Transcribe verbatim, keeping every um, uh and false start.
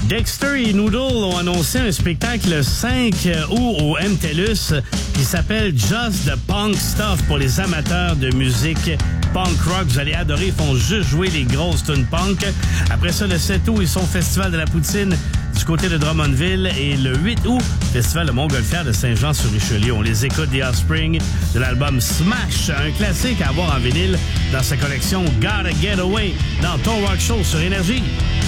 Dexter et Noodle ont annoncé un spectacle le cinq août au M TELUS qui s'appelle Just the Punk Stuff pour les amateurs de musique punk rock. Vous allez adorer, ils font juste jouer les grosses tunes punk. Après ça, le sept août, ils sont au Festival de la Poutine du côté de Drummondville et le huit août, Festival de Montgolfière de Saint-Jean-sur-Richelieu. On les écoute des Offspring de l'album Smash, un classique à avoir en vinyle dans sa collection Gotta Get Away dans ton Rock Show sur Énergie.